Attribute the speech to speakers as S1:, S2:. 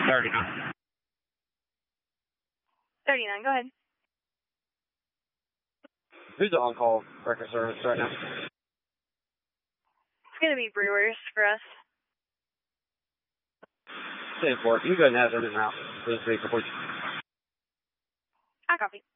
S1: 39.
S2: 39, go ahead.
S1: Who's the on-call record service right now?
S2: It's going to be Brewers for us.
S1: 10-4. You go ahead and have them in and out for this vehicle, please.
S2: I copy.